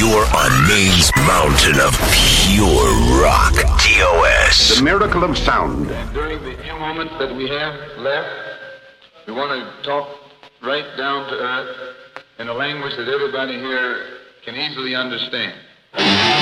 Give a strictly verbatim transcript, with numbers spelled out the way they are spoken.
You're on Maine's mountain of pure rock. T O S. The miracle of sound. And during the few moments that we have left, we want to talk right down to earth in a language that everybody here can easily understand.